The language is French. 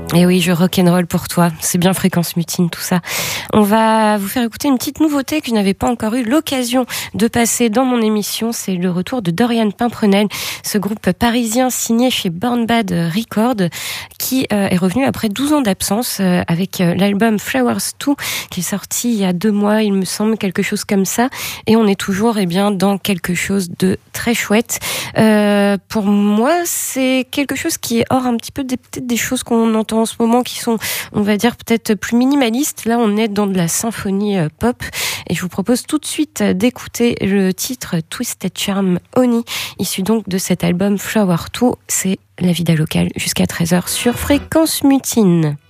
Et oui, je rock'n'roll pour toi. C'est bien Fréquence Mutine, tout ça. On va vous faire écouter une petite nouveauté que je n'avais pas encore eu l'occasion de passer dans mon émission. C'est le retour de Dorian Pimprenel, ce groupe parisien signé chez Born Bad Records, qui est revenu après 12 ans d'absence avec l'album Flowers 2, qui est sorti il y a 2 mois, il me semble, quelque chose comme ça. Et on est toujours, dans quelque chose de très chouette. Pour moi, c'est quelque chose qui est hors un petit peu peut-être des choses qu'on entend en ce moment qui sont, on va dire, peut-être plus minimalistes. Là, on est dans de la symphonie pop. Et je vous propose tout de suite d'écouter le titre Twisted Charm Honey, issu donc de cet album Flower 2. C'est la vida locale jusqu'à 13h sur Fréquence Mutine.